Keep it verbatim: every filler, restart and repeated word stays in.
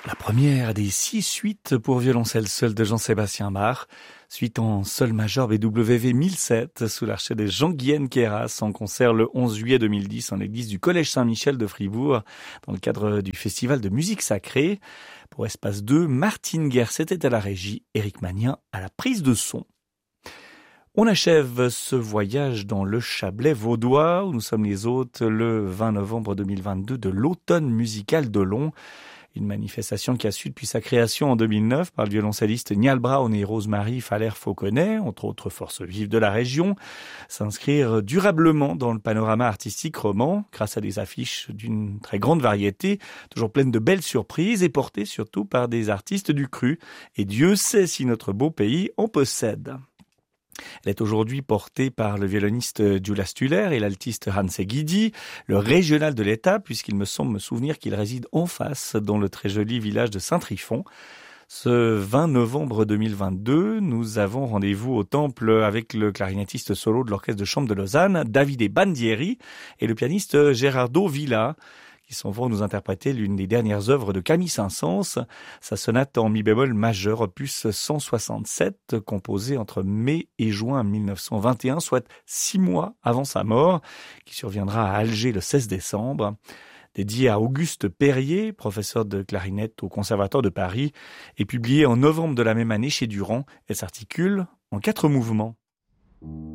La première des six suites pour violoncelle seul de Jean-Sébastien Bach, suite en sol majeur B W V mille sept sous l'archet de Jean-Guyenne Queyras en concert le onze juillet deux mille dix en l'église du Collège Saint-Michel de Fribourg dans le cadre du festival de musique sacrée. Pour Espace deux, Martine Guerce était à la régie, Éric Magnien à la prise de son. On achève ce voyage dans le Chablais vaudois où nous sommes les hôtes le vingt novembre deux mille vingt-deux de l'automne musical de Long. Une manifestation qui a su depuis sa création en deux mille neuf par le violoncelliste Niall Brown et Rosemary Faller-Fauconnet, entre autres forces vives de la région, s'inscrire durablement dans le panorama artistique roman grâce à des affiches d'une très grande variété, toujours pleines de belles surprises et portées surtout par des artistes du cru. Et Dieu sait si notre beau pays en possède. Elle est aujourd'hui portée par le violoniste Gyula Stuller et l'altiste Hanse Guidi, le régional de l'État, puisqu'il me semble me souvenir qu'il réside en face, dans le très joli village de Saint-Trifon. Ce vingt novembre deux mille vingt-deux, nous avons rendez-vous au temple avec le clarinettiste solo de l'Orchestre de Chambre de Lausanne, Davide Bandieri, et le pianiste Gerardo Villa, qui s'en vont nous interpréter l'une des dernières œuvres de Camille Saint-Saëns, sa sonate en mi bémol majeur, opus cent soixante-sept, composée entre mai et juin mille neuf cent vingt et un, soit six mois avant sa mort, qui surviendra à Alger le seize décembre. Dédiée à Auguste Perrier, professeur de clarinette au Conservatoire de Paris, et publiée en novembre de la même année chez Durand, elle s'articule en quatre mouvements.